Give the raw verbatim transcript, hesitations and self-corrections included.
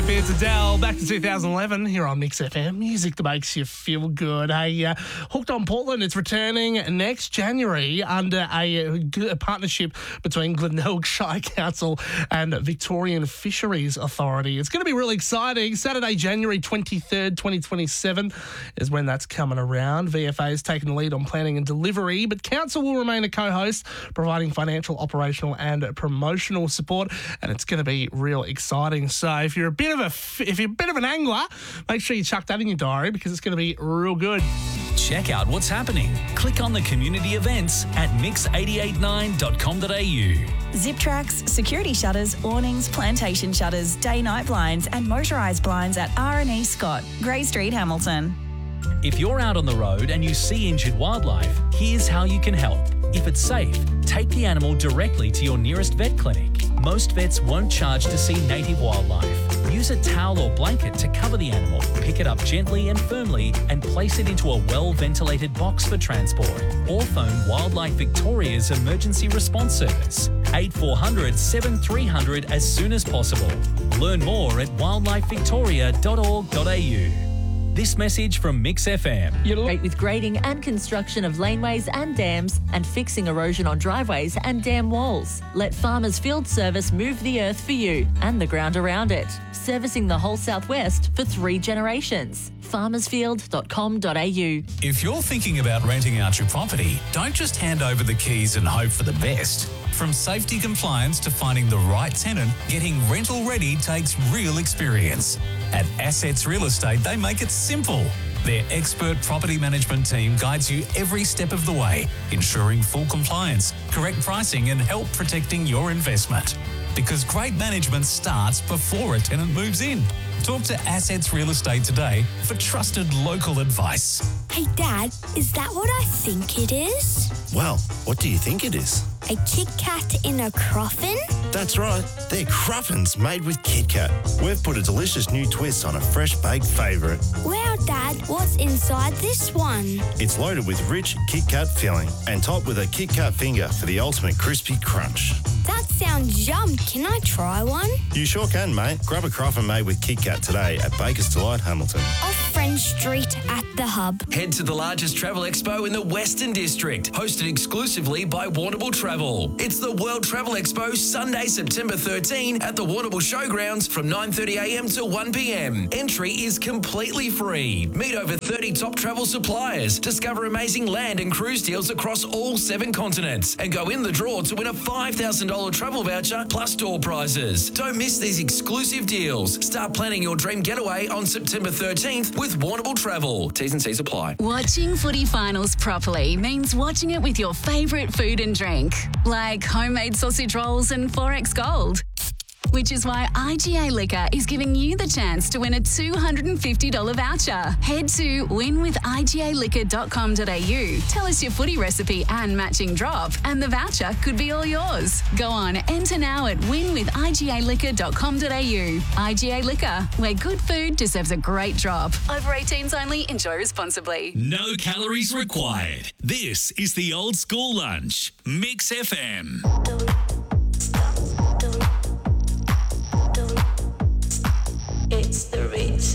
Sophia Tadell, back to two thousand eleven here on Mix F M. Music that makes you feel good. Hey, uh, Hooked on Portland, it's returning next January under a, a partnership between Glenelg Shire Council and Victorian Fisheries Authority. It's going to be really exciting. Saturday, January twenty-third, twenty twenty-seven is when that's coming around. V F A is taking the lead on planning and delivery, but Council will remain a co-host, providing financial, operational and promotional support, and it's going to be real exciting. So if you're a bit of a if you're a bit of an angler, make sure you chuck that in your diary because it's going to be real good. Check out what's happening. Click on the community events at mix eight eight nine dot com dot a u. Zip tracks, security shutters, awnings, plantation shutters, day-night blinds and motorised blinds at R and E Scott, Grey Street, Hamilton. If you're out on the road and you see injured wildlife, here's how you can help. If it's safe, take the animal directly to your nearest vet clinic. Most vets won't charge to see native wildlife. Use a towel or blanket to cover the animal. Pick it up gently and firmly and place it into a well-ventilated box for transport. Or phone Wildlife Victoria's Emergency Response Service, eight four hundred, seven three hundred as soon as possible. Learn more at wildlife victoria dot org dot a u. This message from Mix F M. Great with grading and construction of laneways and dams and fixing erosion on driveways and dam walls. Let Farmers Field Service move the earth for you and the ground around it. Servicing the whole southwest for three generations. farmers field dot com dot a u. If you're thinking about renting out your property, don't just hand over the keys and hope for the best. From safety compliance to finding the right tenant, getting rental ready takes real experience. At Assets Real Estate, they make it simple. Their expert property management team guides you every step of the way, ensuring full compliance, correct pricing and help protecting your investment. Because great management starts before a tenant moves in. Talk to Assets Real Estate today for trusted local advice. Hey Dad, is that what I think it is? Well, what do you think it is? A Kit Kat in a coffin? That's right, they're Cruffins made with Kit Kat. We've put a delicious new twist on a fresh baked favourite. Wow Dad, what's inside this one? It's loaded with rich Kit Kat filling and topped with a Kit Kat finger for the ultimate crispy crunch. That sounds yum. Can I try one? You sure can, mate. Grab a Cruffin made with Kit Kat today at Baker's Delight, Hamilton. Off French Street at the Hub. Head to the largest travel expo in the Western District, hosted exclusively by Warrnambool Travel. It's the World Travel Expo, Sunday, September thirteenth at the Warrnambool Showgrounds from nine thirty a m to one p m. Entry is completely free. Meet over thirty top travel suppliers, discover amazing land and cruise deals across all seven continents, and go in the draw to win a five thousand dollars travel voucher plus door prizes. Don't miss these exclusive deals. Start planning your dream getaway on September thirteenth with Warrnambool Travel. T's and C's apply. Watching footy finals properly means watching it with your favourite food and drink, like homemade sausage rolls and four X Gold. Which is why I G A Liquor is giving you the chance to win a two hundred fifty dollars voucher. Head to win with I G A liquor dot com dot a u. Tell us your footy recipe and matching drop, and the voucher could be all yours. Go on, enter now at win with I G A liquor dot com dot a u. I G A Liquor, where good food deserves a great drop. Over eighteens only, enjoy responsibly. No calories required. This is the Old School Lunch. Mix F M.